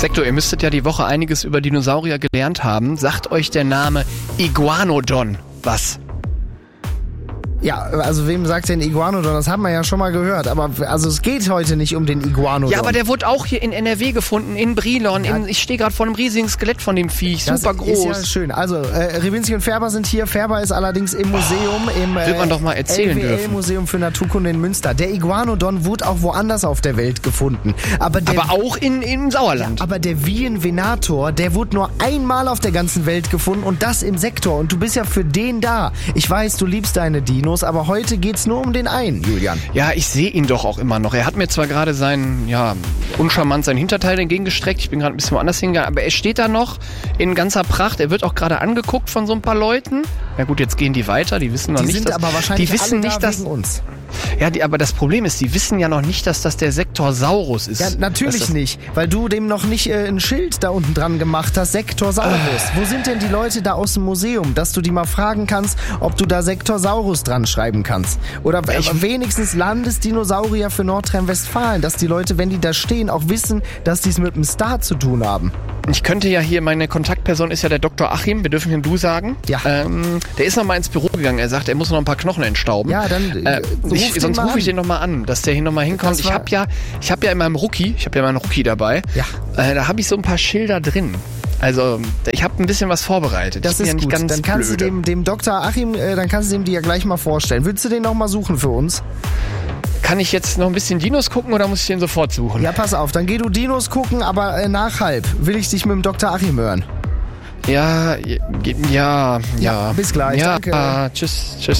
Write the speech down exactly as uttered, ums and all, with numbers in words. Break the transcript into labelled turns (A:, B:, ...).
A: Sektor, ihr müsstet ja die Woche einiges über Dinosaurier gelernt haben. Sagt euch der Name Iguanodon was?
B: Ja, also wem sagt denn Iguanodon? Das haben wir ja schon mal gehört. Aber also es geht heute nicht um den Iguanodon.
A: Ja, aber der wurde auch hier in N R W gefunden, in Brilon.
B: Ja.
A: In, ich stehe gerade vor einem riesigen Skelett von dem Viech.
B: Das
A: super groß.
B: Ist ja schön. Also, äh, Rewinski und Färber sind hier. Färber ist allerdings im Museum, oh, im äh,
A: wird man doch mal erzählen
B: L W L
A: dürfen.
B: Museum für Naturkunde in Münster. Der Iguanodon wurde auch woanders auf der Welt gefunden. Aber, der,
A: aber auch in, im Sauerland.
B: Aber der Wien Venator, der wurde nur einmal auf der ganzen Welt gefunden und das im Sektor. Und du bist ja für den da. Ich weiß, du liebst deine Dinos, aber heute geht geht's nur um den einen, Julian.
A: Ja, ich sehe ihn doch auch immer noch. Er hat mir zwar gerade sein, ja, uncharmant sein Hinterteil entgegengestreckt. Ich bin gerade ein bisschen woanders hingegangen. Aber er steht da noch in ganzer Pracht. Er wird auch gerade angeguckt von so ein paar Leuten. Na gut, jetzt gehen die weiter. Die wissen noch
B: die
A: nicht,
B: sind
A: dass,
B: aber wahrscheinlich
A: die wissen
B: alle
A: nicht,
B: da
A: dass
B: wegen uns.
A: Ja, die, aber das Problem ist, die wissen ja noch nicht, dass das der Sektorsaurus ist.
B: Ja, natürlich nicht, weil du dem noch nicht äh, ein Schild da unten dran gemacht hast, Sektorsaurus. Ah. Wo sind denn die Leute da aus dem Museum, dass du die mal fragen kannst, ob du da Sektorsaurus dran schreiben kannst? Oder ich wenigstens Landesdinosaurier für Nordrhein-Westfalen, dass die Leute, wenn die da stehen, auch wissen, dass die es mit einem Star zu tun haben.
A: Ich könnte ja hier, meine Kontaktperson ist ja der Doktor Achim, wir dürfen ihm du sagen.
B: Ja.
A: Ähm, der ist noch mal ins Büro gegangen, er sagt, er muss noch ein paar Knochen entstauben.
B: Ja, dann
A: äh, ich, Sonst rufe ich den noch mal an, dass der hier noch mal hinkommt. Ich habe ja, ich habe ja in meinem Rookie, ich habe ja meinen Rookie dabei,
B: ja.
A: äh, da habe ich so ein paar Schilder drin. Also, ich habe ein bisschen was vorbereitet.
B: Das ist
A: ja nicht
B: gut.
A: Ganz
B: dann kannst
A: blöde.
B: du dem, dem Doktor Achim, äh, dann kannst du dem die ja gleich mal vorstellen. Willst du den noch mal suchen für uns?
A: Kann ich jetzt noch ein bisschen Dinos gucken oder muss ich den sofort suchen?
B: Ja, pass auf, dann geh du Dinos gucken, aber äh, nach halb will ich dich mit dem Doktor Achim hören.
A: Ja, ja, ja.
B: Ja, bis gleich.
A: Ja,
B: Danke.
A: äh, tschüss, tschüss.